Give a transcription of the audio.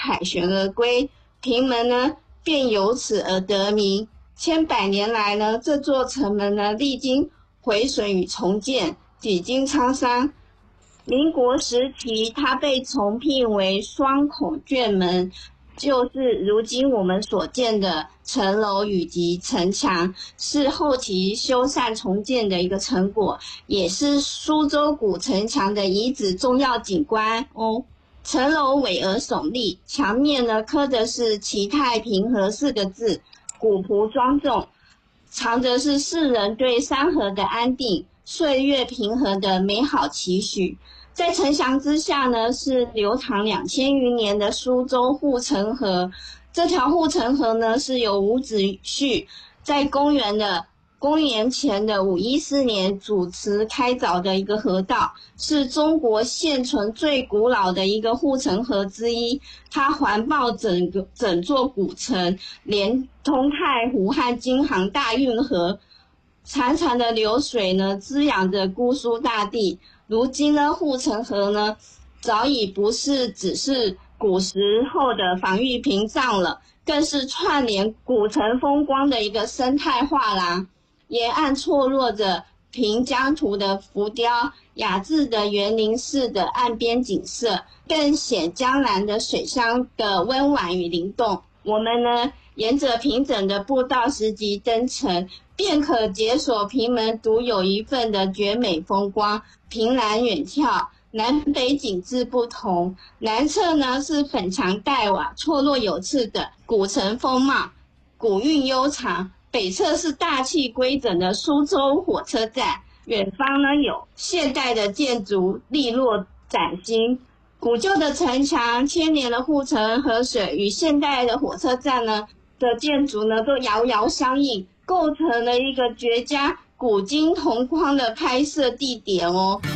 凯旋而归，平门呢便由此而得名。千百年来呢，这座城门呢历经毁损与重建，几经沧桑。民国时期，它被重聘为双孔卷门，就是如今我们所见的城楼以及城墙，是后期修缮重建的一个成果，也是苏州古城墙的遗址重要景观哦。城楼巍峨耸立，墙面呢刻的是其泰平和4个字，古朴庄重，藏着是世人对山河的安定、岁月平和的美好期许。在城墙之下呢，是流淌2000余年的苏州护城河。这条护城河呢，是由伍子胥在公元前的514年主持开凿的一个河道，是中国现存最古老的一个护城河之一。它环抱整座古城，连通太湖和京杭大运河，潺潺的流水呢，滋养着姑苏大地。如今呢，护城河呢，早已不是只是古时候的防御屏障了，更是串联古城风光的一个生态画廊。沿岸错落着平江图的浮雕，雅致的园林式的岸边景色，更显江南的水乡的温婉与灵动。我们呢，沿着平整的步道拾级登城，便可解锁平门独有一份的绝美风光。凭栏远眺，南北景致不同。南侧呢是粉墙黛瓦、错落有致的古城风貌，古韵悠长；北侧是大气规整的苏州火车站，远方呢有现代的建筑利落崭新。古旧的城墙、千年的护城河水与现代的火车站呢的建筑呢都遥遥相应，构成了一个绝佳古今同框的拍摄地点哦。